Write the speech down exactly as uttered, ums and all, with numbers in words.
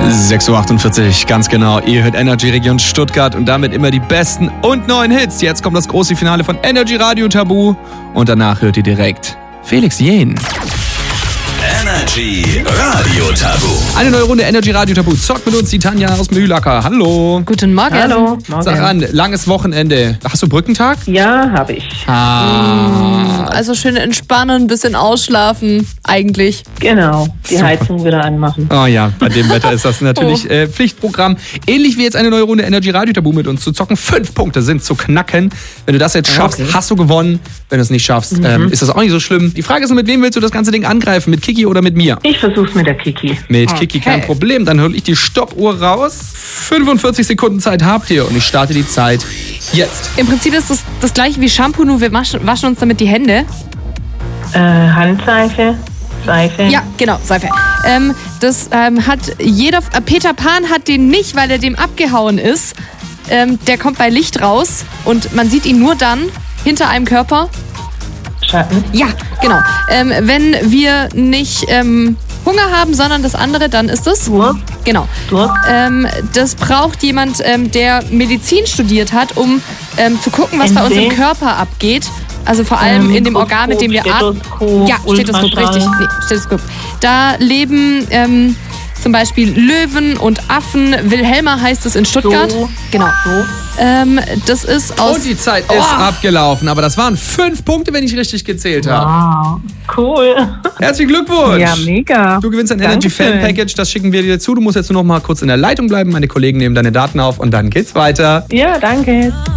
sechs Uhr achtundvierzig, ganz genau. Ihr hört Energy Region Stuttgart und damit immer die besten und neuen Hits. Jetzt kommt das große Finale von Energy Radio Tabu und danach hört ihr direkt Felix Jähn. Energy Radio Tabu. Eine neue Runde Energy Radio Tabu. Zockt mit uns die Tanja aus Mühlacker. Hallo. Guten Morgen. Hallo. Morgen. Sag an, langes Wochenende. Hast du Brückentag? Ja, habe ich. Ah. Also schön entspannen, ein bisschen ausschlafen, eigentlich. Genau, die Super. Heizung wieder anmachen. Oh ja, bei dem Wetter ist das natürlich äh, Pflichtprogramm. Ähnlich wie jetzt eine neue Runde Energy Radio Tabu mit uns zu zocken. Fünf Punkte sind zu knacken. Wenn du das jetzt schaffst, Okay. hast du gewonnen. Wenn du es nicht schaffst, Mhm. ähm, ist das auch nicht so schlimm. Die Frage ist nur, mit wem willst du das ganze Ding angreifen? Mit Kiki oder mit mir? Ich versuch's mit der Kiki. Mit Kiki kein Problem. Dann hole ich die Stoppuhr raus. fünfundvierzig Sekunden Zeit habt ihr und ich starte die Zeit jetzt. Im Prinzip ist das das gleiche wie Shampoo, nur wir waschen, waschen uns damit die Hände. Äh, Handseife, Seife. Ja, genau, Seife. Ähm, das ähm, hat jeder, äh, Peter Pan hat den nicht, weil er dem abgehauen ist. Ähm, der kommt bei Licht raus und man sieht ihn nur dann hinter einem Körper. Schatten. Ja, genau. Ähm, wenn wir nicht ähm, Hunger haben, sondern das andere, dann ist es. Durst. Genau. Durst. Ähm, das braucht jemand, ähm, der Medizin studiert hat, um ähm, zu gucken, was bei uns im N D. Körper abgeht. Also vor allem Ähm, in dem Organ, mit dem wir atmen. Stethoskop, Ja, Stethoskop, Ultraschall. richtig. Nee, Stethoskop. Da leben ähm, zum Beispiel Löwen und Affen. Wilhelma heißt es in Stuttgart. So. Genau. So. Ähm, das ist aus... Und die Zeit ist Oh. abgelaufen. Aber das waren fünf Punkte, wenn ich richtig gezählt habe. Wow, cool. Herzlichen Glückwunsch. Ja, mega. Du gewinnst ein Energy Fan Dankeschön. Package. Das schicken wir dir zu. Du musst jetzt nur noch mal kurz in der Leitung bleiben. Meine Kollegen nehmen deine Daten auf und dann geht's weiter. Ja, danke.